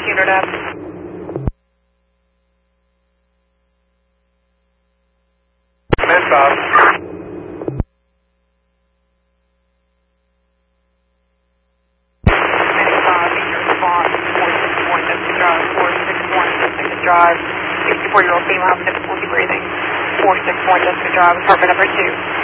unit up. Miss Bob. Drive, 64-year-old female having difficulty breathing, 461 Jessica Drive, apartment number 2.